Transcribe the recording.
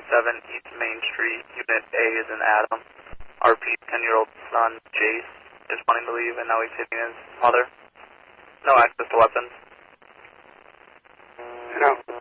East Main Street, Unit A is in Adam. RP's 10-year-old son, Jace, is wanting to leave, and now he's hitting his mother. No access to weapons. No.